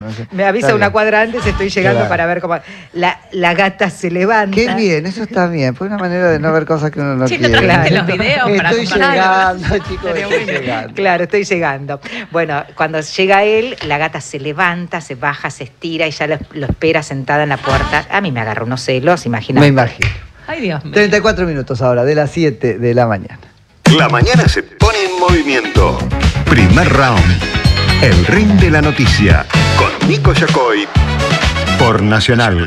Me avisa una cuadra antes, estoy llegando para ver cómo la gata se levanta. Qué bien, eso está bien. Fue una manera de no ver cosas que uno no quiere. Claro, los videos estoy llegando, chicos, estoy llegando. Claro, estoy llegando. Bueno, cuando llega él, la gata se levanta, se baja, se estira y ya lo espera sentada en la puerta. A mí me agarra unos celos, imagínate. Me imagino. Ay, Dios mío. 34 minutos ahora, de las 7 de la mañana. La mañana se pone en movimiento. Primer round. El ring de la noticia. Con Nico Yacoy. Por Nacional.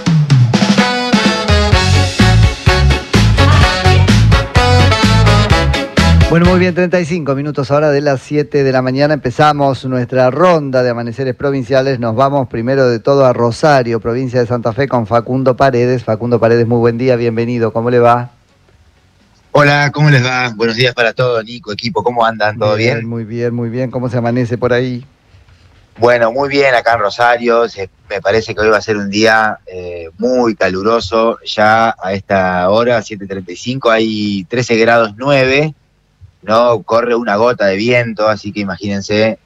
Bueno, muy bien, 35 minutos ahora de las 7 de la mañana. Empezamos nuestra ronda de amaneceres provinciales. Nos vamos primero de todo a Rosario, provincia de Santa Fe, con Facundo Paredes. Facundo Paredes, muy buen día, bienvenido. ¿Cómo le va? Hola, ¿cómo les va? Buenos días para todos, Nico, equipo, ¿cómo andan? ¿Todo bien? Muy bien, muy bien. ¿Cómo se amanece por ahí? Bueno, muy bien acá en Rosario. Me parece que hoy va a ser un día muy caluroso. Ya a esta hora, 7:35, hay 13 grados 9, ¿no? Corre una gota de viento, así que imagínense,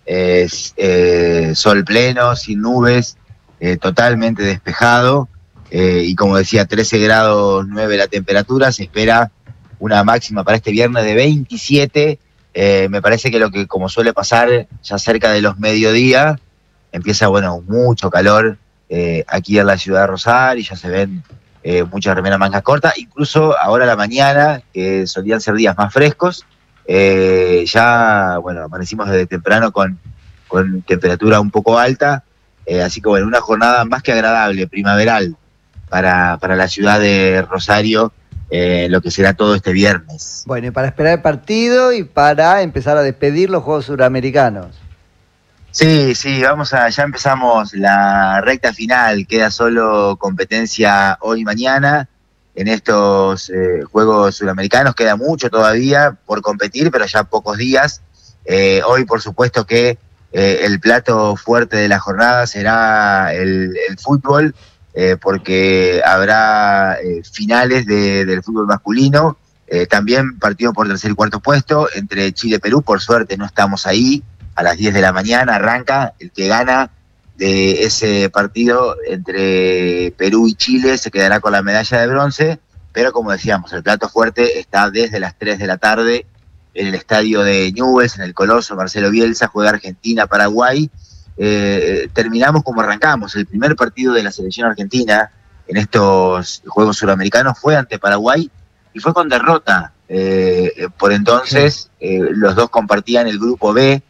sol pleno, sin nubes, totalmente despejado. Y como decía, 13 grados 9 la temperatura, se espera una máxima para este viernes de 27. Me parece que como suele pasar ya cerca de los mediodía, empieza, bueno, mucho calor aquí en la ciudad de Rosario, y ya se ven muchas remeras mangas cortas. Incluso ahora a la mañana, que solían ser días más frescos, ya, bueno, amanecimos desde temprano con temperatura un poco alta. Así que, bueno, una jornada más que agradable, primaveral, para la ciudad de Rosario, lo que será todo este viernes. Bueno, y para esperar el partido y para empezar a despedir los Juegos Suramericanos. Sí, ya empezamos la recta final, queda solo competencia hoy y mañana en estos Juegos Suramericanos, queda mucho todavía por competir, pero ya pocos días. Hoy, por supuesto que el plato fuerte de la jornada será el fútbol, porque habrá finales del fútbol masculino, también partido por tercer y cuarto puesto entre Chile y Perú. Por suerte no estamos ahí. A las 10 de la mañana arranca. El que gana de ese partido entre Perú y Chile se quedará con la medalla de bronce, pero como decíamos, el plato fuerte está desde las 3 de la tarde en el estadio de Newell's, en el Coloso Marcelo Bielsa. Juega Argentina-Paraguay. Terminamos como arrancamos. El primer partido de la selección argentina en estos Juegos Suramericanos fue ante Paraguay y fue con derrota. Por entonces, los dos compartían el grupo B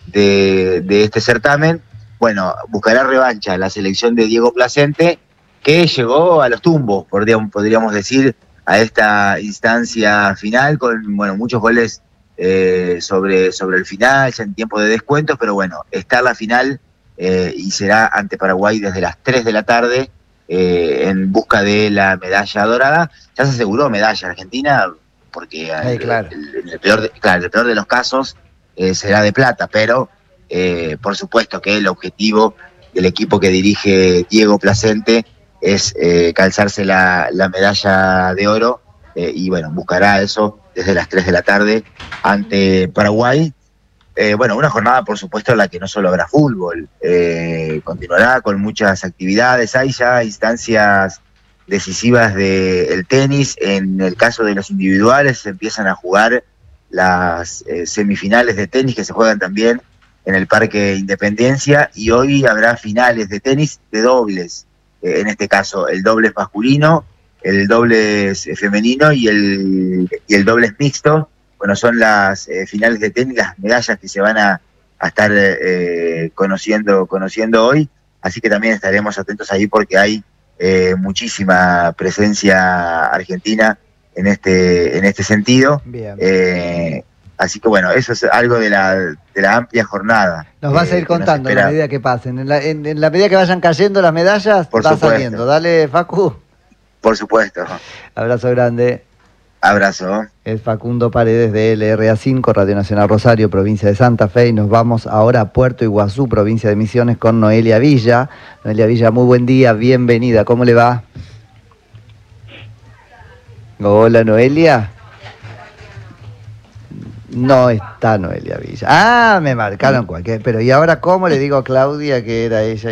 de este certamen. Bueno, buscará revancha la selección de Diego Placente, que llegó a los tumbos, podríamos decir, a esta instancia final, con, bueno, muchos goles sobre el final, ya en tiempo de descuentos, pero bueno, está la final y será ante Paraguay desde las 3 de la tarde en busca de la medalla dorada. Ya se aseguró medalla Argentina, porque claro. en el peor de los casos será de plata, pero por supuesto que el objetivo del equipo que dirige Diego Placente es calzarse la medalla de oro, y bueno, buscará eso desde las 3 de la tarde ante Paraguay. Bueno, una jornada, por supuesto, en la que no solo habrá fútbol, continuará con muchas actividades. Hay ya instancias decisivas del tenis. En el caso de los individuales, se empiezan a jugar las semifinales de tenis, que se juegan también en el Parque Independencia, y hoy habrá finales de tenis de dobles, en este caso el dobles masculino, el dobles femenino y el dobles mixto. Bueno, son las finales de tenis, las medallas que se van a estar conociendo hoy, así que también estaremos atentos ahí, porque hay muchísima presencia argentina en este sentido. Bien. Así que bueno, eso es algo de la amplia jornada. Nos vas a ir contando a medida que pasen. En la medida que vayan cayendo las medallas, va saliendo. Dale, Facu. Por supuesto. Abrazo grande. Abrazo. Es Facundo Paredes de LRA5, Radio Nacional Rosario, provincia de Santa Fe, y nos vamos ahora a Puerto Iguazú, provincia de Misiones, con Noelia Villa. Noelia Villa, muy buen día, bienvenida. ¿Cómo le va? Hola, Noelia. No está Noelia Villa. Ah, me marcaron cualquier. Pero ¿y ahora cómo le digo a Claudia que era ella?